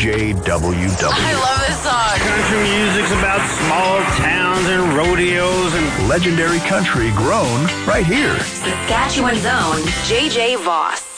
JJWW. I love this song. Country music's about small towns and rodeos and legendary country grown right here. Saskatchewan's own JJ Voss.